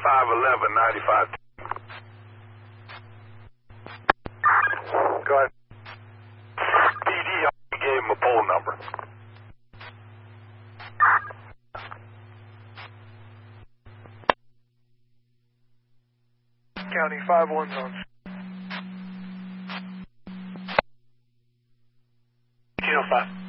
511 95. Go ahead. PD gave him a poll number. County 5-1 zones. 1805.